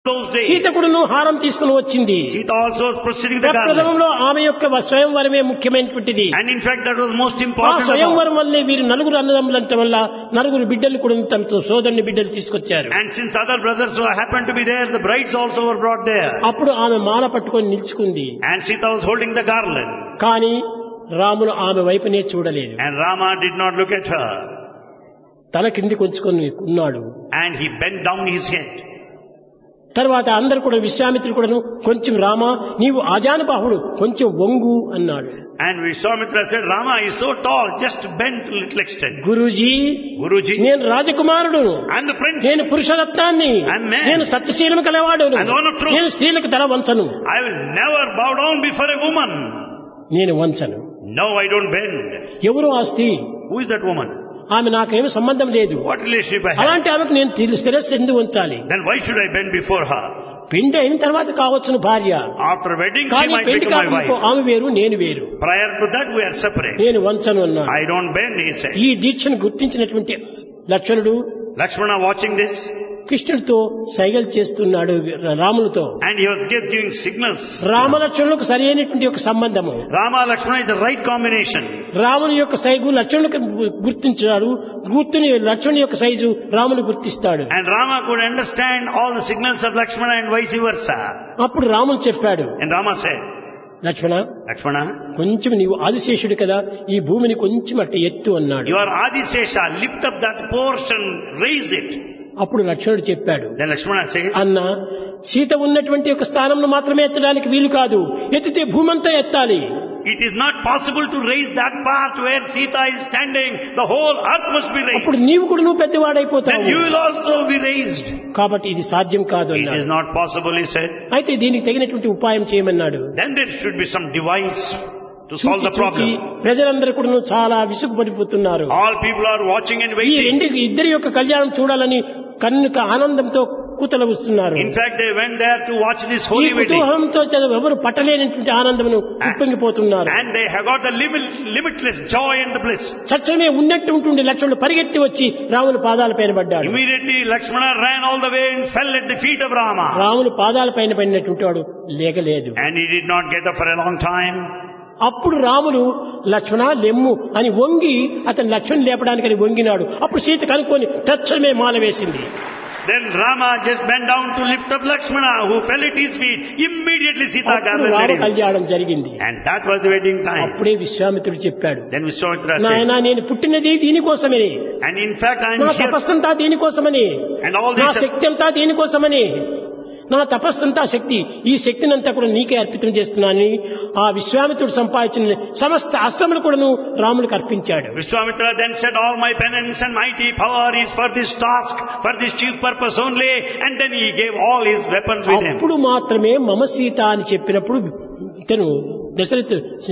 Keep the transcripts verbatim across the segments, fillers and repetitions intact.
those days. Sita కూడాను హారం తీసుకుని వచ్చింది. Sita also was proceeding the garland. ప్రథమంలో ఆమె యొక్క స్వయంవరమే ముఖ్యమైనటువంటిది. And in fact that was most ఆ important of all. స్వయంవరం వల్లే వీరు నలుగురు అన్నదమ్ములంట వల్ల నలుగురు బిడ్డలు కూడా తనతో సోదరుని బిడ్డలు తీసుకొచ్చారు. And since other brothers who happened to be there, the brides also were brought there. అప్పుడు ఆమె మాల పట్టుకొని నిల్చుకుంది. And Sita was holding the garland. కానీ రాముడు ఆమె వైపునే చూడలేదు. And Rama did not look at her. తల కింది కొంచుకొని ఉన్నాడు. And he bent down his head. తర్వాత అందరు కూడా విశ్వామిత్రుడు కూడాను కొంచెం రామా నీవు ఆజానుబాహుడు కొంచెం వంగు అన్నాడు. And Vishwamitra said, Rama is so tall, just bend to little extent. Guruji Guruji, నేను రాజకుమారుడును, I'm the prince. నేను పురుషరత్నాన్ని, I'm man. నేను సత్యశీలము కలవాడును, I'm the one of truth. నేను స్త్రీలకు తల వంచను. I will never bow down before a woman. నేను వంచను. No, I don't bend. ఎవరు ఆ స్త్రీ? Who is that woman? ఆమె నాకేమి సంబంధం లేదు. What relationship I have? అలాంటి ఆమెకు నేను తిరు- శిరస్సు ఎందుకు వంచాలి? Then why should I bend before her? పెండి అయిన తర్వాత కావచ్చును భార్య, After wedding, she కానీ might పెళ్లి become my కాకుండా wife. ఆమె వేరు నేను వేరు. Prior to that, we are separate. నేను వంచను అన్నాడు. I don't bend, he said. ఈ దీక్షను గుర్తించినటువంటి లక్ష్మణుడు Lakshmana watching this, కృష్ణుడితో సైగలు చేస్తున్నాడు రాములతో. and he was just giving signals. రామలక్ష్మణులకు సరి అయినటువంటి ఒక సంబంధము. Rama Lakshmana is the right combination. రాముని యొక్క సైజు లక్ష్మణులకు గుర్తించాడు, గుర్తుని లక్ష్మణుని యొక్క సైజు రాముని గుర్తిస్తాడు. And Rama could understand all the signals of Lakshmana and vice versa. అప్పుడు రాముడు చెప్పాడు, And Rama said, Lakshmana Lakshmana, కొంచెం నీవు ఆదిశేషుడు కదా, ఈ భూమిని కొంచెం అట్ట ఎత్తు అన్నాడు. you are Adisesha, lift up that portion, raise it. అప్పుడు లక్ష్మణుడు చెప్పాడు, Then Lakshmana says, అన్న సీత ఉన్నటువంటి ఒక స్థానంలో మాత్రమే ఎత్తడానికి వీలు కాదు, ఎత్తితే భూమంతా ఎత్తాలి. it is not possible to raise that part where Sita is standing. The whole earth must be అప్పుడు raised. నీవు కూడా నువ్వు పెద్దవాడైపోతావు, Then you will also be raised. కాబట్టి ఇది సాధ్యం కాదు It అన్నాడు. is not possible, he said. అయితే దీనికి తగినటువంటి ఉపాయం చేయమన్నాడు. Then there should be some device to solve చూచి the చూచి problem. ప్రజలందరూ కూడా చాలా విసుగుపడిపోతున్నారు. All people are watching and ఈ waiting. రెండు ఇద్దరి యొక్క కళ్యాణం చూడాలని కన్నుక ఆనందంతో కూతలవుతున్నారు. In fact, they went there to watch this ఈ holy wedding. కుతూహలంతో చదువు ఎవరు పట్టలేనటువంటి ఆనందమును ఉప్పొంగిపోతున్నారు. And they have got the limit, limitless joy and the bliss. చచ్చమే ఉన్నట్టు ఉంటుండి లక్ష్మణుడు పరిగెత్తి వచ్చి రాముని పాదాల పైన పడ్డాడు. Immediately Lakshmana ran all the way and fell at the feet of Rama. రాముని పాదాల పైన పడినటువంటి వాడు లేగలేదు. And he did not get up for a long time. అప్పుడు రాముడు లక్ష్మణ లెమ్ము అని వంగి అతను లక్ష్మణ్ లేపడానికని వంగినాడు. అప్పుడు సీత కనుక్కొని తక్షణమే మాల వేసింది. Then Rama just bent down to lift up Lakshmana, who fell at his feet. Immediately Sita అప్పుడు రామ garlanded him. కళ్యాణం జరిగింది. And that was the wedding time. అప్పుడే విశ్వామిత్రుడు చెప్పాడు, Then Vishwamitra said, నాయనా నేను పుట్టినది దీనికోసమే, and in fact I am నా here, తపస్సంతా దీనికోసమని, and all నా this, శక్తి అంతా దీనికోసమని, నా తపస్సంతా శక్తి, ఈ శక్తినంతా కూడా నీకే అర్పితం చేస్తున్నానని ఆ విశ్వామిత్రుడు సంపాదించిన సమస్త అస్త్రములు కూడాను రాముడికి అర్పించాడు. Vishwamitra then said, all my penance and mighty power is for this task, for this chief purpose only, and then he gave all his weapons with him. అప్పుడు మాత్రమే మమ సీత అని చెప్పినప్పుడు ఇతను దశరథ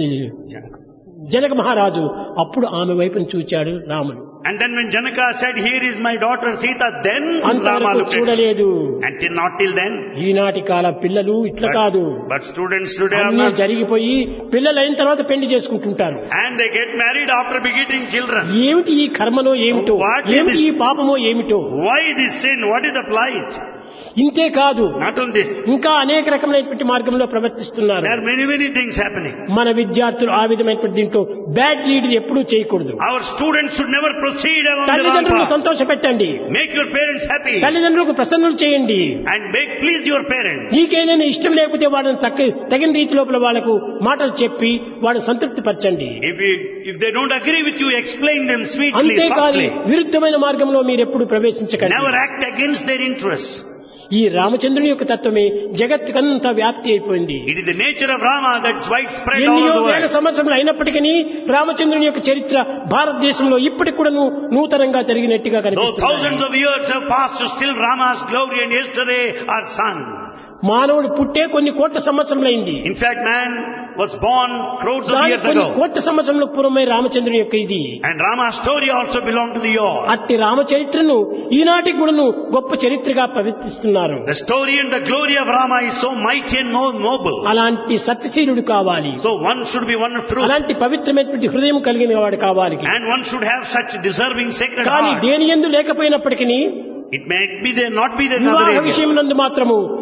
జనక మహారాజు అప్పుడు ఆమె వైపును చూచాడు రాముడు. And then when Janaka said, here is my daughter Sita, then Rama అంతవరకు looked at her. చూడలేదు. And till not till then. ఈనాటి కాల పిల్లలు ఇట్లా కాదు, But, but students today are అన్నీ not. జరిగిపోయి పిల్లలు అయిన తర్వాత పెళ్లి చేసుకుంటుంటారు. And they get married after begetting children. ఏమిటి ఈ కర్మలో ఏమిటో, What is ఏమిటి this? ఈ పాపమో ఏమిటో. Why this sin? What is the plight? ఇంతే కాదు, Not only this. ఇంకా అనేక రకమైనటువంటి మార్గంలో ప్రవర్తిస్తున్నారు. There are many, many things happening. మన విద్యార్థులు ఆ విధమైనటువంటి దీంట్లో బ్యాడ్ లీడ్ ఎప్పుడూ చేయకూడదు. Our students should never proceed along the wrong తల్లిదండ్రులను path. సంతోష పెట్టండి, Make your parents happy. తల్లిదండ్రులకు ప్రసన్నులు చేయండి. And make please your parents. నీకేదైనా ఇష్టం లేకపోతే వాళ్ళని తక్క తగిన రీతి లోపల వాళ్ళకు మాటలు చెప్పి వాళ్ళని సంతృప్తి పరచండి. If you, if they don't agree with you, explain them sweetly, అంతేకాని softly. విరుద్ధమైన మార్గంలో మీరు ఎప్పుడు ప్రవేశించకండి. Never act against their interests. ఈ రామచంద్రుని యొక్క తత్వమే జగత్తుకంతా వ్యాప్తి అయిపోయింది. It is the nature of Rama that's widespread all ఎన్నో over the వేల world. సంవత్సరములు అయినప్పటికీ రామచంద్రుని యొక్క చరిత్ర భారతదేశంలో ఇప్పటికి కూడా నూతనంగా జరిగినట్టుగా Though కనిపిస్తుంది. thousands of years have passed, still Rama's glory and yesterday are sung. మానవుడు పుట్టే కొన్ని కోట్ల సంవత్సరములైంది. In fact, man was born crores of దాని years కొన్ని ago. కోట్ల సంవత్సరముల పూర్వమే రామచంద్రుని యొక్క ఇది. And Rama's story also belonged to the yore. అట్టి రామచరిత్రను ఈనాటికి కూడాను గొప్ప చరిత్రగా ప్రవర్తిస్తున్నారు. The story and the glory of Rama is so mighty and no- noble. అలాంటి సత్యశీలుడు కావాలి, So one should be one of truth. అలాంటి పవిత్రమైనటువంటి హృదయం కలిగిన వాడు కావాలి. And one should have such deserving sacred కానీ heart. దేని యందు లేకపోయినప్పటికీ It may be there, not be there in వివాహ other areas. విషయం నందు మాత్రము